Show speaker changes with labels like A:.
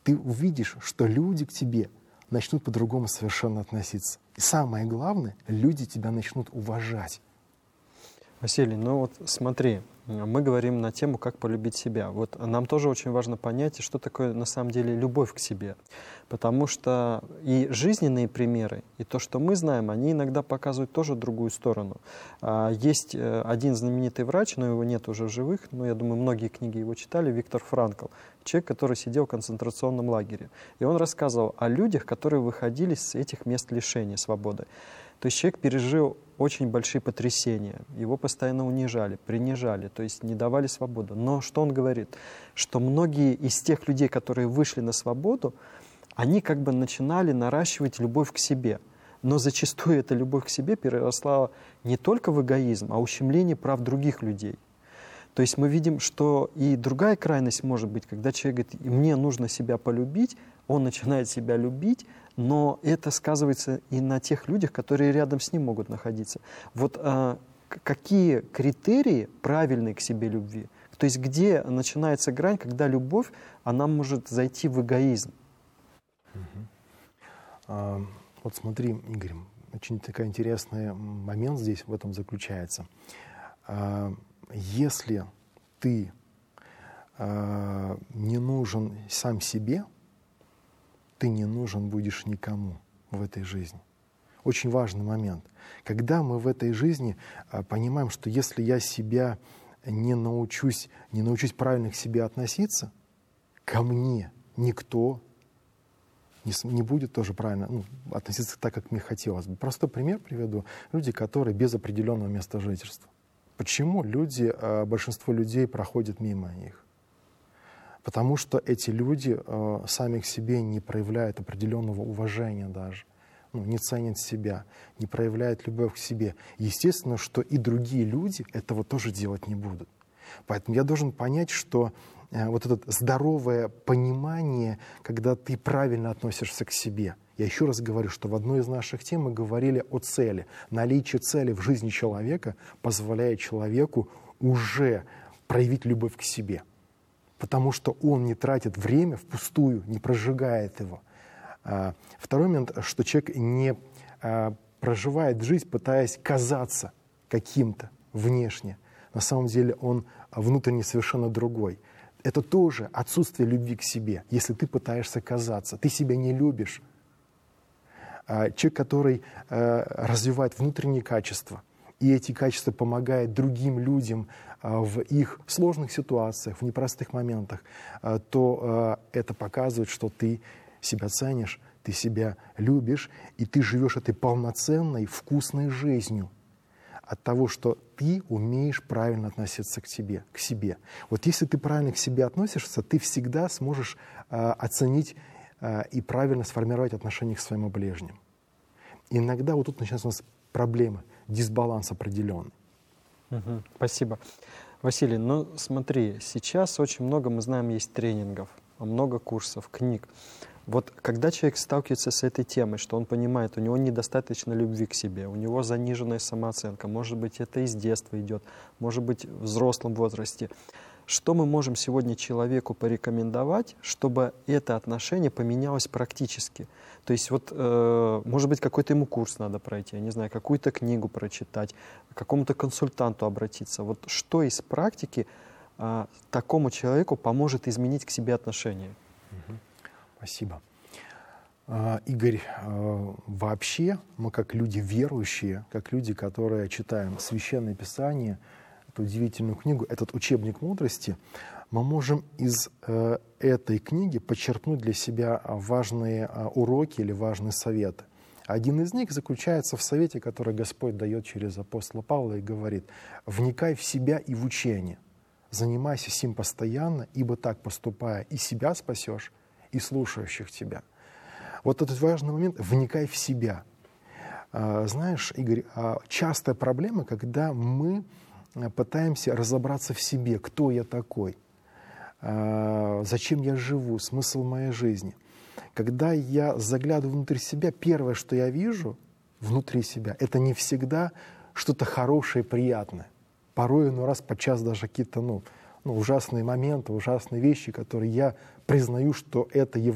A: ты увидишь, что люди к тебе начнут по-другому совершенно относиться. И самое главное, люди тебя начнут уважать.
B: Василий, ну вот смотри, мы говорим на тему «Как полюбить себя». Вот нам тоже очень важно понять, что такое на самом деле любовь к себе. Потому что и жизненные примеры, и то, что мы знаем, они иногда показывают тоже другую сторону. Есть один знаменитый врач, но его нет уже в живых, но я думаю, многие книги его читали, Виктор Франкл. Человек, который сидел в концентрационном лагере. И он рассказывал о людях, которые выходили с этих мест лишения свободы. То есть человек пережил очень большие потрясения, его постоянно унижали, принижали, то есть не давали свободу. Но что он говорит? Что многие из тех людей, которые вышли на свободу, они как бы начинали наращивать любовь к себе. Но зачастую эта любовь к себе переросла не только в эгоизм, а ущемление прав других людей. То есть мы видим, что и другая крайность может быть, когда человек говорит, мне нужно себя полюбить, он начинает себя любить, но это сказывается и на тех людях, которые рядом с ним могут находиться. Вот какие критерии правильной к себе любви? То есть где начинается грань, когда любовь, она может зайти в эгоизм?
A: Вот смотри, Игорь, очень такой интересный момент здесь в этом заключается. Если ты не нужен сам себе, ты не нужен будешь никому в этой жизни. Очень важный момент. Когда мы в этой жизни понимаем, что если я себя не научусь правильно к себе относиться, ко мне никто не будет тоже правильно относиться так, как мне хотелось бы. Простой пример приведу. Люди, которые без определенного места жительства. Почему большинство людей проходят мимо них? Потому что эти люди сами к себе не проявляют определенного уважения даже, не ценят себя, не проявляют любовь к себе. Естественно, что и другие люди этого тоже делать не будут. Поэтому я должен понять, что вот это здоровое понимание, когда ты правильно относишься к себе. Я еще раз говорю, что в одной из наших тем мы говорили о цели. Наличие цели в жизни человека позволяет человеку уже проявить любовь к себе. Потому что он не тратит время впустую, не прожигает его. Второй момент, что человек не проживает жизнь, пытаясь казаться каким-то внешне. На самом деле он внутренне совершенно другой. Это тоже отсутствие любви к себе, если ты пытаешься казаться. Ты себя не любишь. Человек, который развивает внутренние качества, и эти качества помогают другим людям в их сложных ситуациях, в непростых моментах, то это показывает, что ты себя ценишь, ты себя любишь, и ты живешь этой полноценной, вкусной жизнью от того, что ты умеешь правильно относиться к себе. Вот если ты правильно к себе относишься, ты всегда сможешь оценить и правильно сформировать отношение к своему ближнему. Иногда вот тут начинаются у нас проблемы, дисбаланс определенный.
B: Спасибо. Василий, ну смотри, сейчас очень много, мы знаем, есть тренингов, много курсов, книг. Вот когда человек сталкивается с этой темой, что он понимает, у него недостаточно любви к себе, у него заниженная самооценка, может быть, это из детства идет, может быть, в взрослом возрасте. Что мы можем сегодня человеку порекомендовать, чтобы это отношение поменялось практически? То есть вот, может быть, какой-то ему курс надо пройти, я не знаю, какую-то книгу прочитать, к какому-то консультанту обратиться. Вот что из практики такому человеку поможет изменить к себе отношение?
A: Спасибо. Игорь, вообще мы как люди верующие, как люди, которые читаем Священное Писание, эту удивительную книгу, этот учебник мудрости, мы можем из этой книги почерпнуть для себя важные уроки или важные советы. Один из них заключается в совете, который Господь дает через апостола Павла и говорит: «Вникай в себя и в учение, занимайся сим постоянно, ибо так поступая и себя спасешь, и слушающих тебя». Вот этот важный момент — вникай в себя. Знаешь, Игорь, частая проблема, когда мы пытаемся разобраться в себе, кто я такой, зачем я живу, смысл моей жизни. Когда я заглядываю внутрь себя, первое, что я вижу внутри себя, это не всегда что-то хорошее и приятное. Порой, подчас даже какие-то ужасные моменты, ужасные вещи, которые я признаю, что это